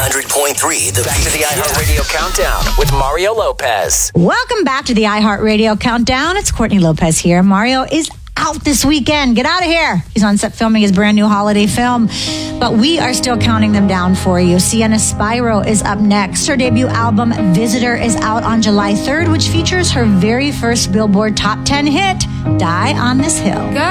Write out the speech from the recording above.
100.3, back to the iHeartRadio Countdown with Mario Lopez. Welcome back to the iHeartRadio Countdown. It's Courtney Lopez here. Mario is out this weekend. Get out of here. He's on set filming his brand new holiday film. But we are still counting them down for you. Sienna Spyro is up next. Her debut album, Visitor, is out on July 3rd, which features her very first Billboard Top 10 hit, Die on This Hill.